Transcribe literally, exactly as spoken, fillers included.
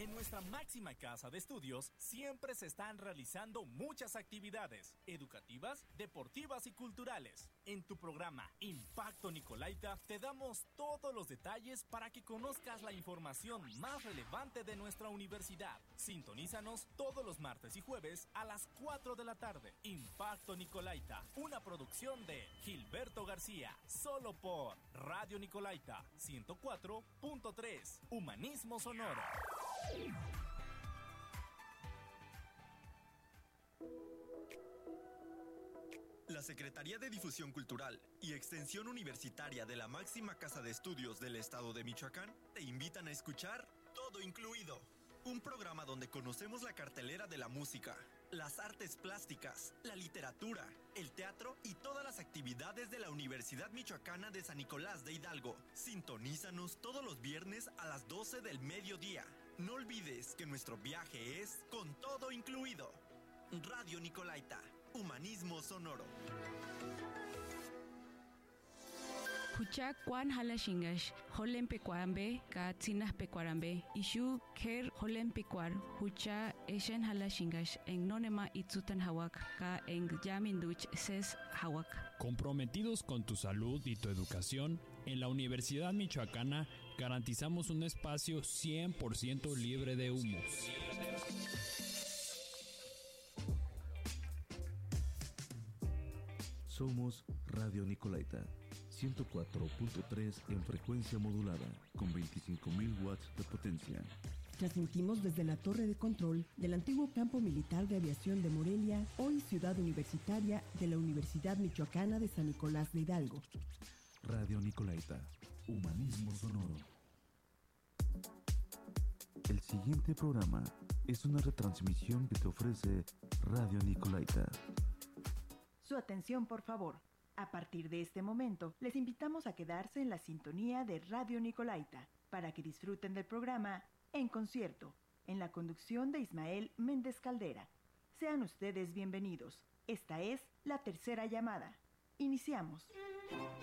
En nuestra máxima casa de estudios siempre se están realizando muchas actividades educativas, deportivas y culturales. En tu programa Impacto Nicolaita te damos todos los detalles para que conozcas la información más relevante de nuestra universidad. Sintonízanos todos los martes y jueves a las cuatro de la tarde. Impacto Nicolaita, una producción de Gilberto García, solo por Radio Nicolaita ciento cuatro punto tres, Humanismo Sonoro. La Secretaría de Difusión Cultural y Extensión Universitaria de la máxima casa de estudios del estado de Michoacán te invitan a escuchar Todo Incluido, un programa donde conocemos la cartelera de la música, las artes plásticas, la literatura, el teatro y todas las actividades de la Universidad Michoacana de San Nicolás de Hidalgo. Sintonízanos todos los viernes a las doce del mediodía. No olvides que nuestro viaje es con todo incluido. Radio Nicolaita, Humanismo Sonoro. Hucha kwan hala shingash, holen pecuarambe, ka tzinas pecuarambe, ishu ker holen pecuar, hucha eshen hala shingash, en nonema itzutan hawak, ka en yaminduch ses hawak. Comprometidos con tu salud y tu educación, en la Universidad Michoacana garantizamos un espacio cien por ciento libre de humos. Somos Radio Nicolaita, ciento cuatro punto tres en frecuencia modulada, con veinticinco mil watts de potencia. Transmitimos desde la torre de control del antiguo campo militar de aviación de Morelia, hoy ciudad universitaria de la Universidad Michoacana de San Nicolás de Hidalgo. Radio Nicolaita, Humanismo Sonoro. El siguiente programa es una retransmisión que te ofrece Radio Nicolaita. Su atención, por favor. A partir de este momento, les invitamos a quedarse en la sintonía de Radio Nicolaita para que disfruten del programa En Concierto, en la conducción de Ismael Méndez Caldera. Sean ustedes bienvenidos. Esta es la tercera llamada. Iniciamos.